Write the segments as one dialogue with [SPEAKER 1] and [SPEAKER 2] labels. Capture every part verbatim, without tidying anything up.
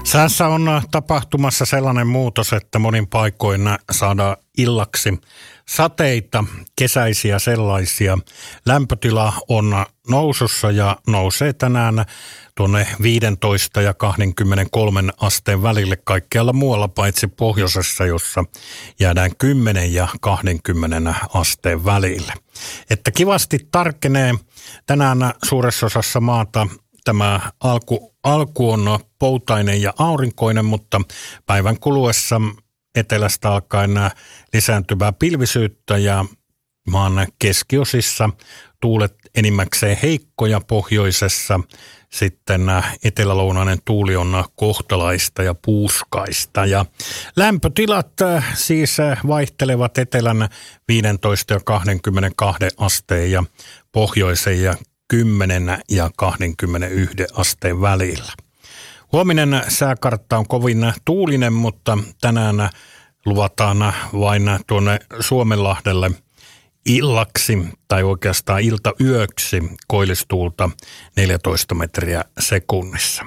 [SPEAKER 1] Säässä on tapahtumassa sellainen muutos, että monin paikoin saadaan illaksi sateita, kesäisiä sellaisia. Lämpötila on nousussa ja nousee tänään tuonne viisitoista ja kaksikymmentäkolme asteen välille kaikkialla muualla paitsi pohjoisessa, jossa jäädään kymmenen ja kaksikymmentä asteen välille. Että kivasti tarkenee tänään suuressa osassa maata. Tämä alku, alku on poutainen ja aurinkoinen, mutta päivän kuluessa etelästä alkaen lisääntyvää pilvisyyttä ja maan keskiosissa tuulet enimmäkseen heikkoja, pohjoisessa sitten etelälounainen tuuli on kohtalaista ja puuskaista. Ja lämpötilat siis vaihtelevat etelän viisitoista ja kaksikymmentäkaksi asteen ja pohjoisen ja kymmenen ja kaksikymmentäyksi asteen välillä. Huominen sääkartta on kovin tuulinen, mutta tänään luvataan vain tuonne Suomenlahdelle illaksi tai oikeastaan iltayöksi koillistuulta neljätoista metriä sekunnissa.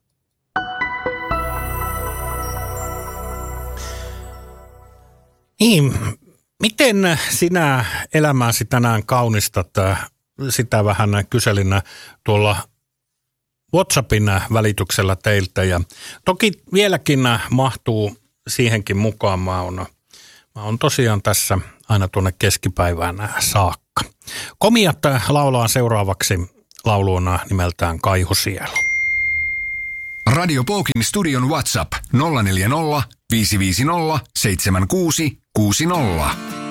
[SPEAKER 1] Niin, miten sinä elämääsi tänään kaunistat? Sitä vähän kyselin tuolla WhatsAppin välityksellä teiltä ja toki vieläkin mahtuu siihenkin mukaan. Mä oon, mä oon tosiaan tässä aina tuonne keskipäivään saakka. Komiat laulaa seuraavaksi lauluuna nimeltään Kaihusielu.
[SPEAKER 2] Radio Pokin studion WhatsApp nolla neljä nolla viisi viisi nolla seitsemän kuusi kuusi nolla.